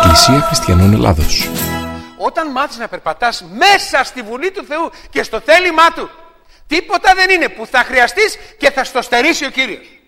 Εκκλησία Χριστιανών Ελλάδος. Όταν μάθεις να περπατάς μέσα στη Βουλή του Θεού και στο θέλημά Του, τίποτα δεν είναι που θα χρειαστείς και θα στο στερήσει ο Κύριος.